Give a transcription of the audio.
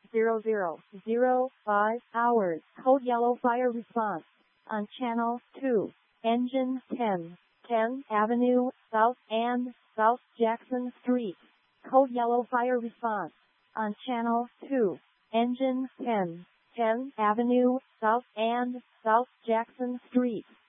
00:05 hours. Code yellow fire response on channel 2. Engine 10, 10 Avenue South and South Jackson Street. Code yellow fire response on channel 2. Engine 10, 10 Avenue South and South Jackson Street.